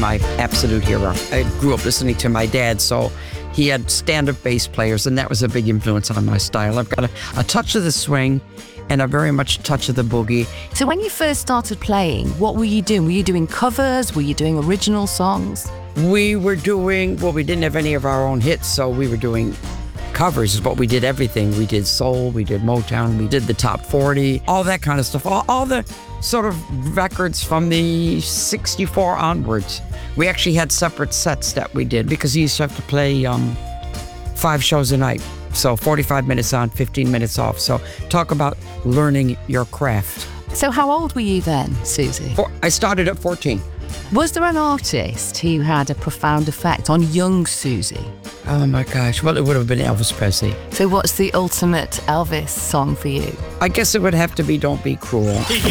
my absolute hero. I grew up listening to my dad, so he had stand-up bass players, and that was a big influence on my style. I've got a touch of the swing and a very much touch of the boogie. So when you first started playing, what were you doing? Were you doing covers? Were you doing original songs? We were doing, well, we didn't have any of our own hits, so we were doing covers, but we did everything. We did soul, we did Motown, we did the top 40, all that kind of stuff. All the sort of records from the 64 onwards. We actually had separate sets that we did because you used to have to play 5 shows a night. So 45 minutes on, 15 minutes off. So talk about learning your craft. So how old were you then, Susie? I started at 14. Was there an artist who had a profound effect on young Susie? Oh my gosh, well, it would have been Elvis Presley. So what's the ultimate Elvis song for you? I guess it would have to be Don't Be Cruel.